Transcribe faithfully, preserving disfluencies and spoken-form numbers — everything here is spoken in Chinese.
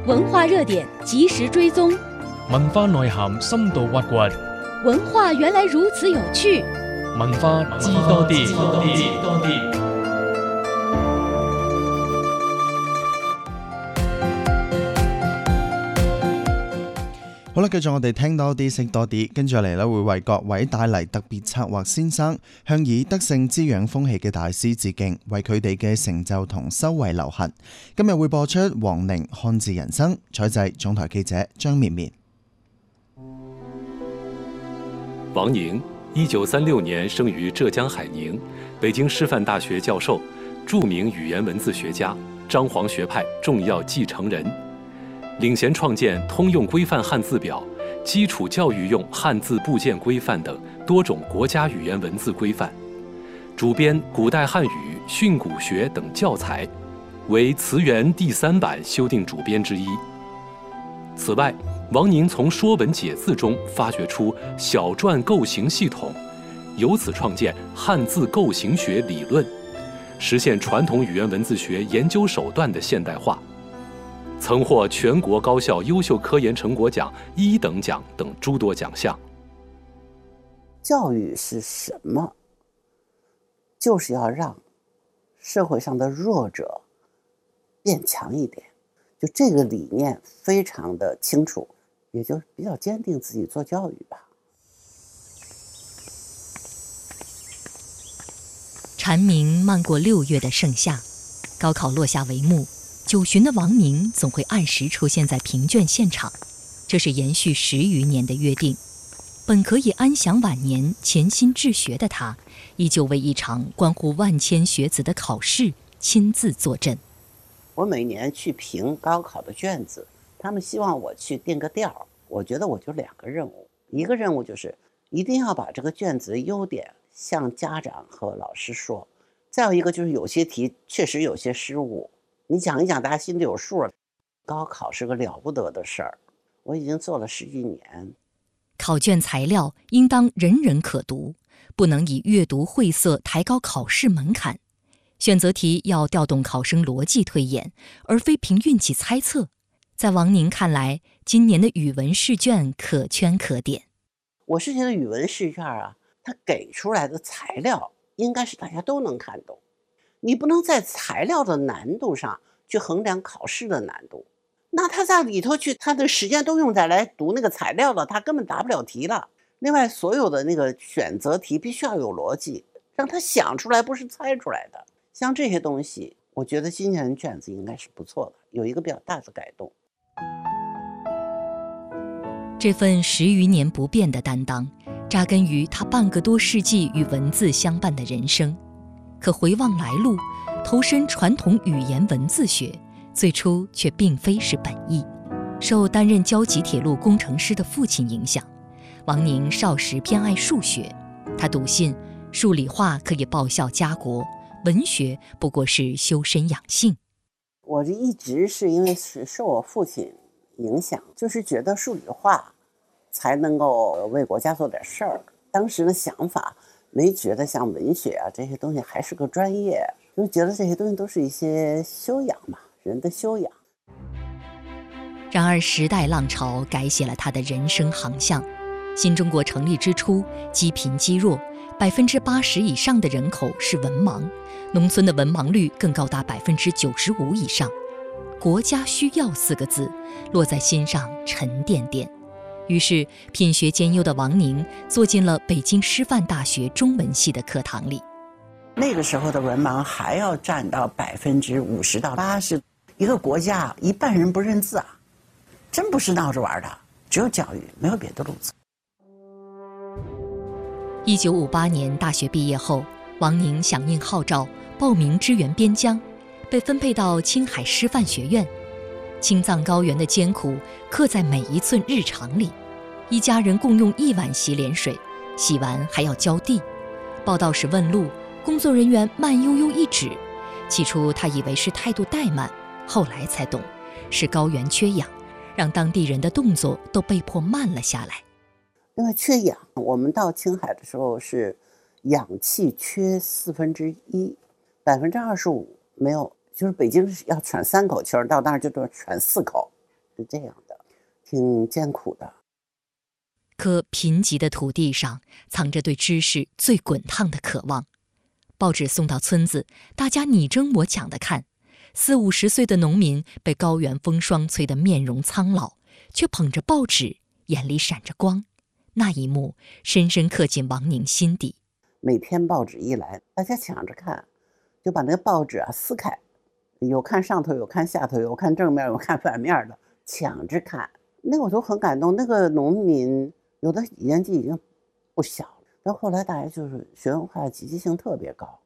文化热点及时追踪， 文化內涵深度挖掘， 文化原來如此有趣， 文化知多啲。 好啦，繼續我哋聽多啲，識多啲，跟住嚟咧會為各位帶嚟特別策劃先生，向以德性滋養風氣嘅大師致敬，為佢哋嘅成就同修為留痕。今日會播出王寧漢字人生，採製總台記者張綿綿。 王寧，一九三六年生於浙江海寧，北京師範大學教授，著名語言文字學家，張黃學派重要繼承人。領銜創建通用規範漢字表、基礎教育用漢字部件規範等多種國家語言文字規範，主編古代漢語、訓诂學等教材，為詞源第三版修訂主編之一。此外，王寧從《說文解字》中發掘出小篆構形系統，由此創建漢字構形學理論，實現傳統語言文字學研究手段的現代化。曾獲全國高校優秀科研成果獎一等獎等諸多獎項。 教育是什麼？就是要讓社會上的弱者變強一點，就這個理念非常的清楚，也就比較堅定自己做教育吧。 蟬鳴漫過六月的盛夏，高考落下帷幕。九旬的王寧總會按時出現在評卷現場，這是延續十餘年的約定。本可以安享晚年、潛心治學的他，依舊為一場關乎萬千學子的考試親自坐鎮。 我每年去評高考的卷子，他們希望我去定個調，我覺得我就兩個任務，一個任務就是一定要把這個卷子的優點向家長和老師說，再有一個就是有些題確實有些失誤，你講一講，大家心裡有數了。高考是個了不得的事兒，我已經做了十幾年。 考卷材料應當人人可讀，不能以閱讀晦澀抬高考試門檻。選擇題要調動考生邏輯推演，而非憑運氣猜測。在王寧看來，今年的語文試卷可圈可點。 我是覺得語文試卷啊，它給出來的材料應該是大家都能看懂。你不能在材料的難度上去衡量考試的難度，那他在裡頭去，他的時間都用在來讀那個材料了，他根本答不了題了。另外，所有的那個選擇題必須要有邏輯，讓他想出來，不是猜出來的。像這些東西，我覺得今年卷子應該是不錯的，有一個比較大的改動。 這份十餘年不變的擔當，扎根於他半個多世紀與文字相伴的人生。可回望來路，投身傳統語言文字學，最初卻並非是本意。受擔任交集鐵路工程師的父親影響，王寧少時偏愛數學。他篤信數理化可以報效家國，文學不過是修身養性。 我這一直是因為是受我父親影響，就是覺得數理化才能夠為國家做點事兒。當時的想法沒覺得像文學啊這些東西還是個專業，就覺得這些東西都是一些修養嘛，人的修養。 然而時代浪潮改寫了他的人生航向。新中國成立之初，積貧積弱，百分之八十以上的人口是文盲，農村的文盲率更高達百分之九十五以上。國家需要四個字落在心上沉甸甸。於是品學兼優的王寧坐進了北京師範大學中文系的課堂裡。 那個時候的文盲還要佔到百分之五十到八十，一個國家一半人不認字啊，真不是鬧着玩的。只有教育，沒有別的路子。 一九五八年大學畢業後，王寧響應號召報名支援邊疆，被分配到青海師範學院。青藏高原的艱苦刻在每一寸日常裡，一家人共用一碗洗臉水，洗完還要澆地。報到時問路，工作人員慢悠悠一指，起初他以為是態度怠慢，後來才懂，是高原缺氧，讓當地人的動作都被迫慢了下來。 因為缺氧，我們到青海的時候是氧氣缺四分之一，百分之二十五沒有。就是北京要喘三口氣兒，到那兒就都喘四口， 是这样的，挺艰苦的。 可贫瘠的土地上藏着对知识最滚烫的渴望。报纸送到村子，大家你争我抢地看。四五十岁的农民被高原风霜吹得面容苍老，却捧着报纸，眼里闪着光。那一幕深深刻进王宁心底。 每天报纸一来，大家抢着看，就把那个报纸啊撕开，有看上头，有看下头，有看正面，有看反面的，抢着看。那个我就很感动。那个农民有的年纪已经不小了，但后来大家就是学文化积极性特别高。